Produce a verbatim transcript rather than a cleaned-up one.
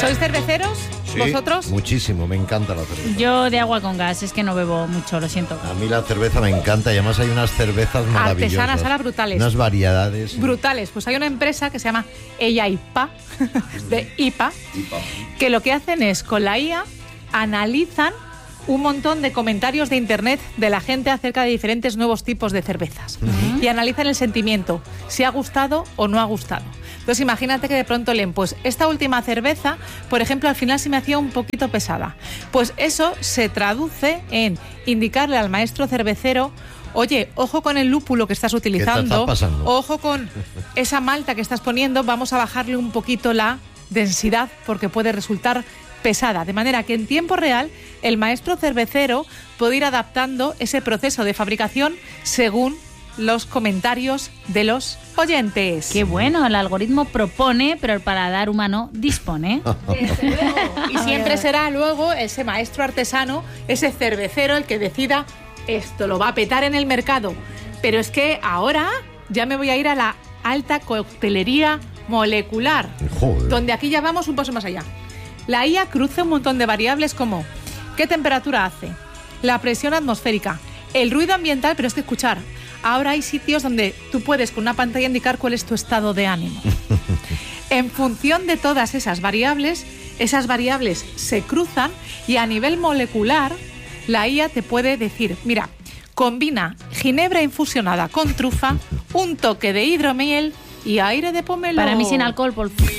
¿Sois cerveceros? Sí, ¿Vosotros? Muchísimo, me encanta la cerveza. Yo de agua con gas, es que no bebo mucho, lo siento. A mí la cerveza me encanta y además hay unas cervezas maravillosas. Artesanas, ahora brutales. Unas variedades. Brutales. Pues hay una empresa que se llama Ella I P A, de I P A, que lo que hacen es, con la I A, analizan un montón de comentarios de internet de la gente acerca de diferentes nuevos tipos de cervezas. Uh-huh. Y analizan el sentimiento, si ha gustado o no ha gustado. Entonces imagínate que de pronto leen, pues esta última cerveza, por ejemplo, al final se me hacía un poquito pesada. Pues eso se traduce en indicarle al maestro cervecero: oye, ojo con el lúpulo que estás utilizando, ¿Qué te está pasando? Ojo con esa malta que estás poniendo, vamos a bajarle un poquito la densidad porque puede resultar pesada, de manera que en tiempo real el maestro cervecero puede ir adaptando ese proceso de fabricación según los comentarios de los oyentes. Qué bueno, el algoritmo propone, pero el paladar humano dispone. Y siempre será luego ese maestro artesano, ese cervecero, el que decida: esto lo va a petar en el mercado. Pero es que ahora ya me voy a ir a la alta coctelería molecular, Joder. Donde aquí ya vamos un paso más allá. La I A cruza un montón de variables como qué temperatura hace, la presión atmosférica, el ruido ambiental, pero es que escuchar, ahora hay sitios donde tú puedes con una pantalla indicar cuál es tu estado de ánimo. En función de todas esas variables, esas variables se cruzan y a nivel molecular la I A te puede decir: mira, combina ginebra infusionada con trufa, un toque de hidromiel y aire de pomelo. Para mí sin alcohol, por favor.